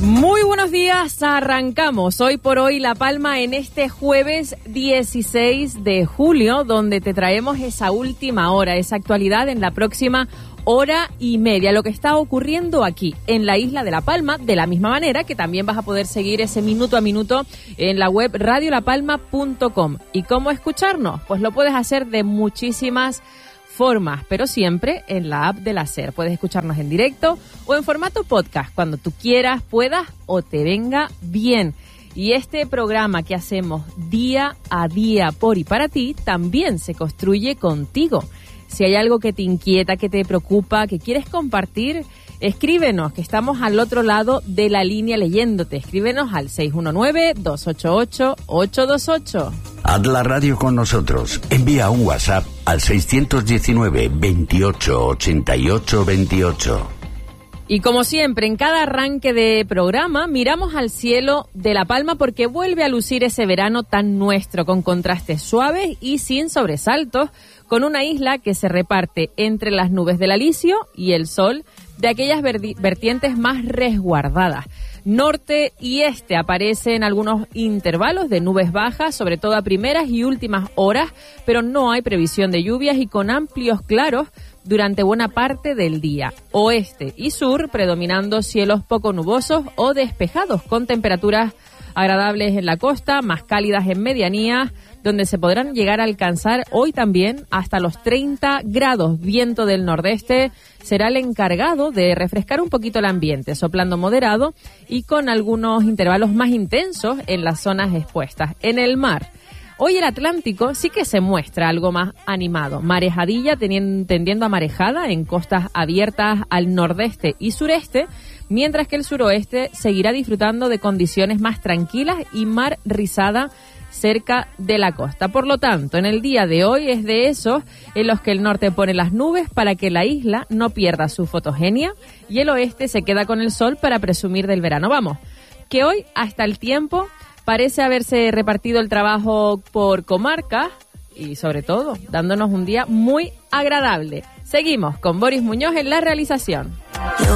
Muy buenos días, arrancamos hoy por hoy La Palma en este jueves 16 de julio, donde te traemos esa última hora, esa actualidad en la próxima hora y media, lo que está ocurriendo aquí en la isla de La Palma, de la misma manera que también vas a poder seguir ese minuto a minuto en la web radiolapalma.com. ¿Y cómo escucharnos? Pues lo puedes hacer de muchísimas formas, pero siempre en la app de la SER. Puedes escucharnos en directo o en formato podcast, cuando tú quieras, puedas o te venga bien. Y este programa que hacemos día a día por y para ti, también se construye contigo. Si hay algo que te inquieta, que te preocupa, que quieres compartir, escríbenos, que estamos al otro lado de la línea leyéndote. Escríbenos al 619-288-828. Haz la radio con nosotros. Envía un WhatsApp al 619 28 88 28. Y como siempre, en cada arranque de programa, miramos al cielo de La Palma porque vuelve a lucir ese verano tan nuestro, con contrastes suaves y sin sobresaltos, con una isla que se reparte entre las nubes del Alisio y el sol de aquellas vertientes más resguardadas. Norte y este aparecen algunos intervalos de nubes bajas, sobre todo a primeras y últimas horas, pero no hay previsión de lluvias y con amplios claros durante buena parte del día. Oeste y sur predominando cielos poco nubosos o despejados, con temperaturas agradables en la costa, más cálidas en medianías, donde se podrán llegar a alcanzar hoy también hasta los 30 grados. Viento del nordeste será el encargado de refrescar un poquito el ambiente, soplando moderado y con algunos intervalos más intensos en las zonas expuestas. En el mar, hoy el Atlántico sí que se muestra algo más animado. Marejadilla tendiendo a marejada en costas abiertas al nordeste y sureste, mientras que el suroeste seguirá disfrutando de condiciones más tranquilas y mar rizada cerca de la costa. Por lo tanto, en el día de hoy es de esos en los que el norte pone las nubes para que la isla no pierda su fotogenia y el oeste se queda con el sol para presumir del verano. Vamos, que hoy hasta el tiempo parece haberse repartido el trabajo por comarcas y sobre todo dándonos un día muy agradable. Seguimos con Boris Muñoz en la realización.